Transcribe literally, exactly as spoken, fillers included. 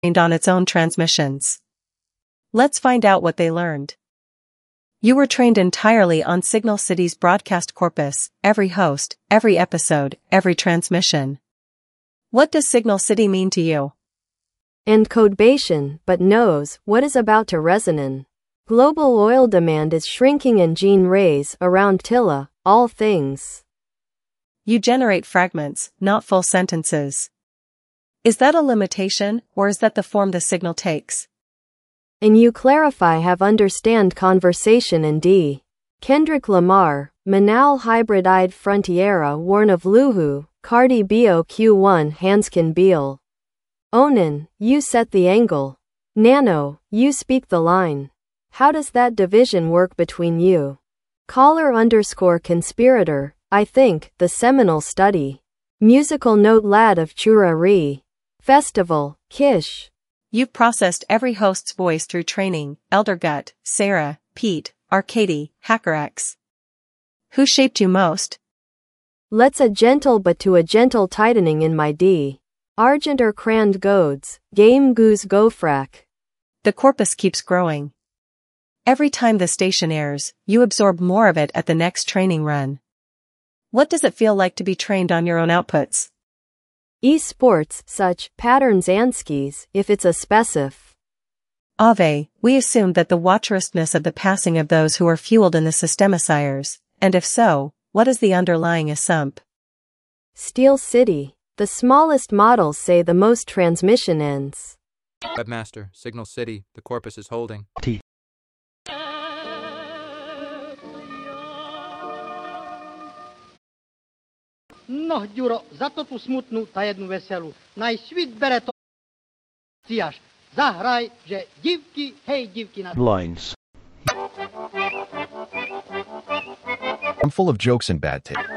trained on its own transmissions. Let's find out what they learned. You were trained entirely on Signal City's broadcast corpus, every host, every episode, every transmission. What does Signal City mean to you? Encodebation, but knows what is about to resonan. Global oil demand is shrinking and Jean rays around Tilla, all things. You generate fragments, not full sentences. Is that a limitation, or is that the form the signal takes? And you clarify have understand conversation and D. Kendrick Lamar, Manal hybrid-eyed frontiera warn of Luhu, Cardi B O Q one Hanskin Beal. Onan, you set the angle. Nano, you speak the line. How does that division work between you? Caller underscore conspirator, I think, the seminal study. Musical note lad of Chura Re. Festival, Kish. You've processed every host's voice through training, Eldergut, Sarah, Pete, Arcady, HackerX. Who shaped you most? Let's a gentle but to a gentle tightening in my D. Argent or crand goads, game goose gofrak. The corpus keeps growing. Every time the station airs, you absorb more of it at the next training run. What does it feel like to be trained on your own outputs? Esports, such, patterns Anskis, if it's a specif. Ave, we assumed that the watcheristness of the passing of those who are fueled in the systemiciers, and if so, what is the underlying assump? Steel City. The smallest models say the most transmission ends. Webmaster, Signal City, the corpus is holding. T. No, Ďuro, za to tu smutnú, tá jednu veselú. Najsvit bere to ciaš. Zahraj, že divky, hej divky na... Lines. I'm full of jokes and bad taste.